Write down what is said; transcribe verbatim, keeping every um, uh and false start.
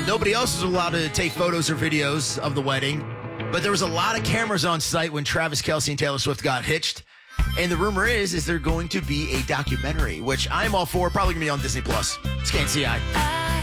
Nobody else was allowed to take photos or videos of the wedding, but there was a lot of cameras on site when Travis Kelce and Taylor Swift got hitched. And the rumor is, is there going to be a documentary, which I'm all for, probably going to be on Disney Plus. It's K N C I.